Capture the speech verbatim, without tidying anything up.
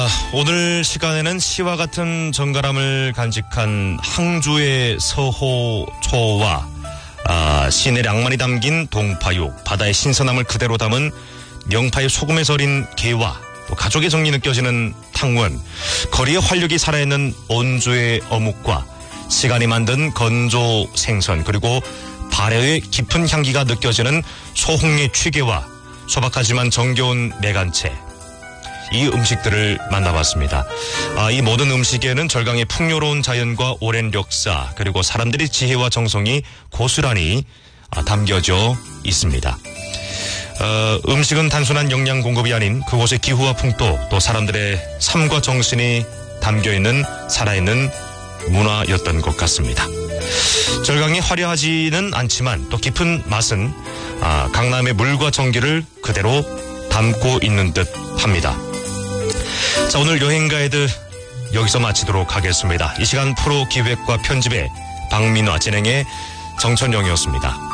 오늘 시간에는 시와 같은 정갈함을 간직한 항주의 서호초와 아, 시인의 낭만이 담긴 동파육, 바다의 신선함을 그대로 담은 명파의 소금에 절인 게와, 또 가족의 정이 느껴지는 탕원, 거리의 활력이 살아있는 온주의 어묵과 시간이 만든 건조 생선, 그리고 발효의 깊은 향기가 느껴지는 소홍리 취게와 소박하지만 정겨운 매간채, 이 음식들을 만나봤습니다. 아, 이 모든 음식에는 절강의 풍요로운 자연과 오랜 역사, 그리고 사람들의 지혜와 정성이 고스란히 아, 담겨져 있습니다. 어, 음식은 단순한 영양 공급이 아닌 그곳의 기후와 풍토, 또 사람들의 삶과 정신이 담겨있는 살아있는 문화였던 것 같습니다. 절강이 화려하지는 않지만 또 깊은 맛은 아, 강남의 물과 전기를 그대로 담고 있는 듯 합니다. 자, 오늘 여행 가이드 여기서 마치도록 하겠습니다. 이 시간 프로 기획과 편집의 박민화, 진행의 정천영이었습니다.